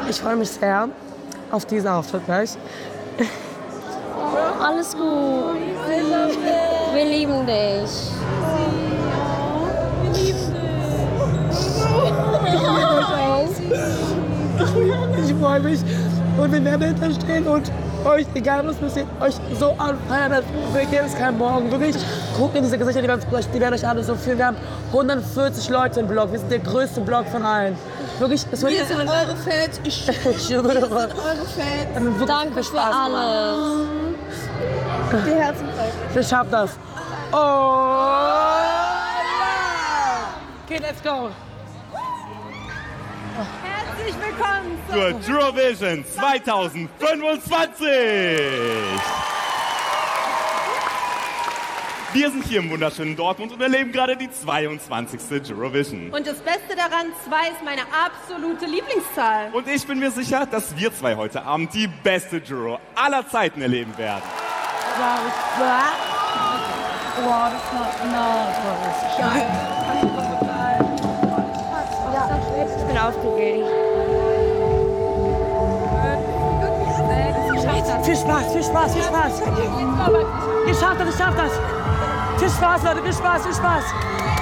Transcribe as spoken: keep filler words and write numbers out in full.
Ich freue mich sehr auf diesen Auftritt gleich. Alles gut. Wir lieben dich. Ich freue mich und wir werden dahinter stehen und euch, egal was passiert, euch so anfeiern, wir geben es keinen Morgen. Wirklich, guckt in diese Gesichter, die werden, die werden euch alle so fühlen. Wir haben hundertvierzig Leute im Blog, wir sind der größte Blog von allen. Wirklich, das wird Wir sind eure Fans, ich, ich schwöre, wir sind eure Fans. Danke für alles. Die Herzen brechen. Wir schaffen das. Oh! Ja. Okay, let's go. Herzlich willkommen zur Eurovision zweitausendfünfundzwanzig. Wir sind hier im wunderschönen Dortmund und erleben gerade die zweiundzwanzigste Eurovision. Und das Beste daran, zwei ist meine absolute Lieblingszahl. Und ich bin mir sicher, dass wir zwei heute Abend die beste Euro aller Zeiten erleben werden. Ich bin aufgeregt. Viel Spaß, viel Spaß, viel Spaß. Ihr schafft das, ihr schafft das. Viel Spaß, Leute, viel Spaß, viel Spaß.